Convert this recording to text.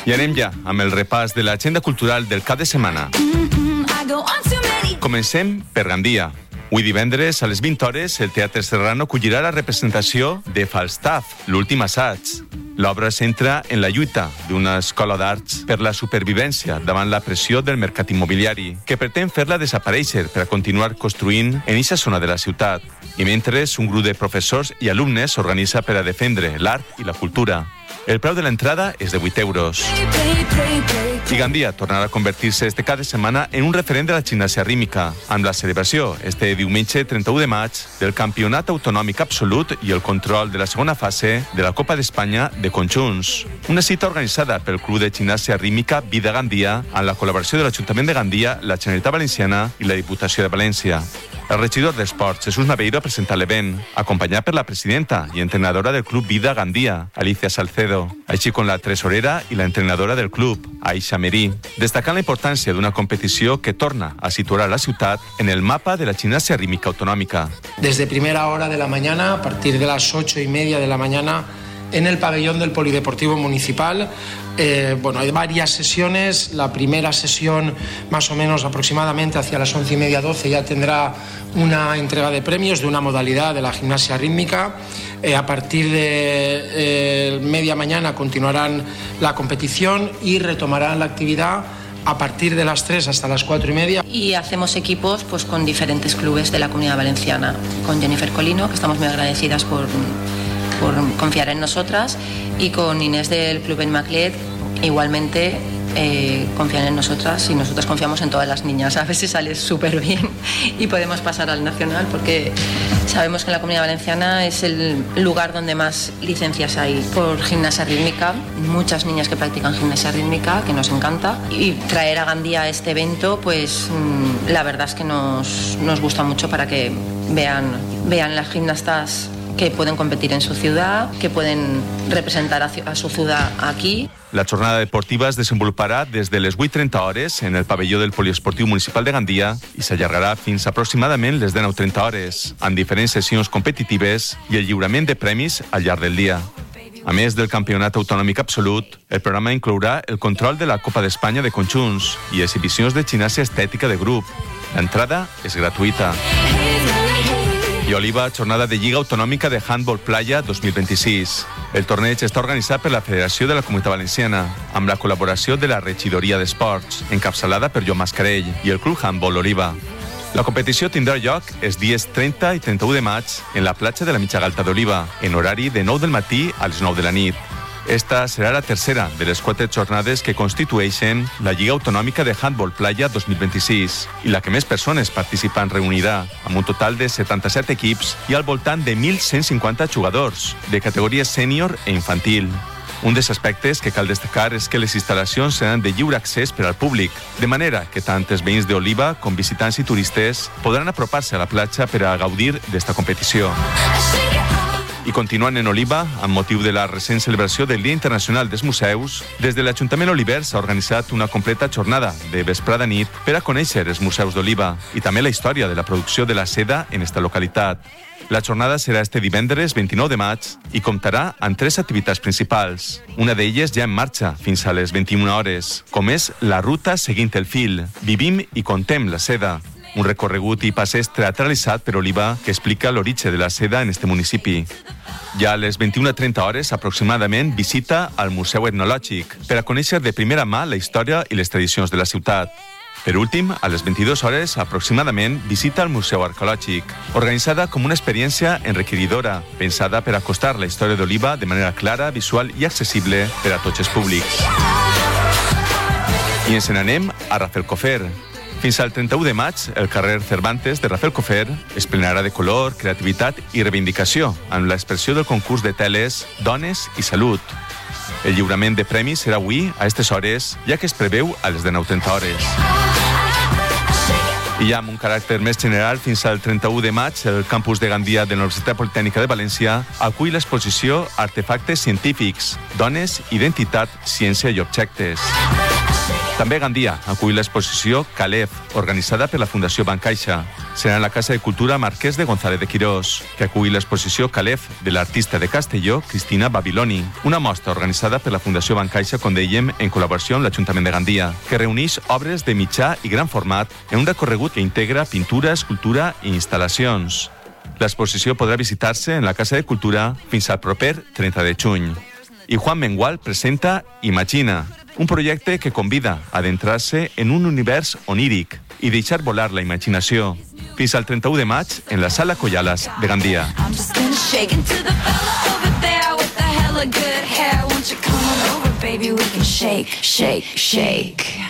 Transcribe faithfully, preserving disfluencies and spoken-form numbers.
I anem ja amb el repàs de l'agenda cultural del cap de setmana. Comencem per Gandia. Avui divendres, a les vint hores, el Teatre Serrano acollirà la representació de Falstaff, l'últim assaig. L'obra centra en la lluita d'una escola d'arts per la supervivència davant la pressió del mercat immobiliari, que pretén fer-la desaparèixer per a continuar construint en eixa zona de la ciutat. I mentre un grup de professors i alumnes s'organitza per a defendre l'art i la cultura. El preu de l'entrada és de vuit euros. I Gandia tornarà a convertir-se este cap de setmana en un referent de la gimnàsia rítmica, amb la celebració este diumenge trenta-u de maig del Campionat Autonòmic Absolut i el control de la segona fase de la Copa d'Espanya de Conjunts. Una cita organitzada pel Club de Gimnàsia Rítmica Vida Gandia amb la col·laboració de l'Ajuntament de Gandia, la Generalitat Valenciana i la Diputació de València. El regidor d'Esports, Jesús Naveiro, ha presentat l'event, acompanyat per la presidenta i entrenadora del Club Vida Gandia, Alicia Salcedo, així com la tresorera i l'entrenadora del club, Aisha Merí, destacant la importància d'una competició que torna a situar la ciutat en el mapa de la gimnasia rítmica autonòmica. Desde primera hora de la mañana, a partir de las ocho y media de la mañana, en el pabellón del Polideportivo Municipal. Eh, bueno, hay varias sesiones. La primera sesión, más o menos aproximadamente hacia las once y media, doce, ya tendrá una entrega de premios de una modalidad de la gimnasia rítmica. Eh, a partir de eh, media mañana continuarán la competición y retomarán la actividad a partir de las tres hasta las cuatro y media. Y hacemos equipos pues con diferentes clubes de la Comunidad Valenciana. Con Jennifer Colino, que estamos muy agradecidas por... por confiar en nosotras, y con Inés del Club en Maclet, igualmente eh, confían en nosotras y nosotras confiamos en todas las niñas. A ver si sale súper bien y podemos pasar al nacional, porque sabemos que en la Comunidad Valenciana es el lugar donde más licencias hay por gimnasia rítmica, muchas niñas que practican gimnasia rítmica, que nos encanta, y traer a Gandia a este evento, pues la verdad es que nos, nos gusta mucho para que vean, vean las gimnastas que pueden competir en su ciudad, que pueden representar a su ciudad aquí. La jornada deportiva es desenvoluparà des de les vuit i trenta hores en el pavelló del Poliesportiu Municipal de Gandia i s'allargarà fins aproximadament les dinou i trenta hores, amb diferents sessions competitives i el lliurament de premis al llarg del dia. A més del Campionat Autonòmic Absolut, el programa inclourà el control de la Copa d'Espanya de Conjunts i exhibicions de gimnàsia estètica de grup. L'entrada és gratuïta. I Oliva, jornada de Lliga Autonòmica de Handball Playa dos mil vint-i-sis. El torneig està organitzat per la Federació de la Comunitat Valenciana, amb la col·laboració de la Regidoria d'Esports, encapçalada per Joan Mascarell, i el Club Handball Oliva. La competició tindrà lloc els dies trenta i trenta-u de maig en la platja de la Mitjagalta d'Oliva, en horari de nou del matí a les nou de la nit. Esta serà la tercera de les quatre jornades que constitueixen la Lliga Autonòmica de Handball Playa dos mil vint-i-sis i la que més persones participants reunirà, amb un total de setanta-set equips i al voltant de mil cent cinquanta jugadors de categories sènior e infantil. Un dels aspectes que cal destacar és que les instal·lacions seran de lliure accés per al públic, de manera que tant els veïns d'Oliva com visitants i turistes podran apropar-se a la platja per a gaudir d'esta competició. I continuant en Oliva, amb motiu de la recent celebració del Dia Internacional dels Museus, des de l'Ajuntament Oliver s'ha organitzat una completa jornada de vesprada nit per a conèixer els museus d'Oliva i també la història de la producció de la seda en esta localitat. La jornada serà este divendres vint-i-nou de maig i comptarà amb tres activitats principals. Una d'elles ja en marxa fins a les vint-i-una hores, com és la ruta Seguint el fil, Vivim i contem la seda, un recorregut i passeig teatralitzat per Oliva que explica l'origen de la seda en este municipi. Ja a les vint-i-una i trenta hores, aproximadament, visita al Museu Etnològic per a conèixer de primera mà la història i les tradicions de la ciutat. Per últim, a les vint-i-dues hores, aproximadament, visita al Museu Arqueològic, organitzada com una experiència enriquidora, pensada per acostar la història d'Oliva de manera clara, visual i accessible per a tots els públics. I ens n'anem a Rafelcofer. Fins al trenta-u de maig, el carrer Cervantes de Rafelcofer es plenarà de color, creativitat i reivindicació amb l'expressió del concurs de teles Dones i Salut. El lliurament de premis serà avui, a aquestes hores, ja que es preveu a les dinou i trenta hores. I ja amb un caràcter més general, fins al trenta-u de maig, el campus de Gandia de la Universitat Politècnica de València acull l'exposició Artefactes científics, dones, identitat, ciència i objectes. També Gandia acull l'exposició Calef, organitzada per la Fundació Bancaixa. Serà en la Casa de Cultura Marquès de González de Quirós, que acull l'exposició Calef de l'artista de Castelló, Cristina Babiloni, una mostra organitzada per la Fundació Bancaixa, com dèiem, en col·laboració amb l'Ajuntament de Gandia, que reuneix obres de mitjà i gran format en un recorregut que integra pintura, escultura i instal·lacions. L'exposició podrà visitar-se en la Casa de Cultura fins al proper trenta de juny. I Juan Mengual presenta Imagina, un projecte que convida a adentrar-se en un univers oníric i deixar volar la imaginació. Fins al trenta-u de maig en la Sala Collalas de Gandia. Baby, we can shake, shake, shake.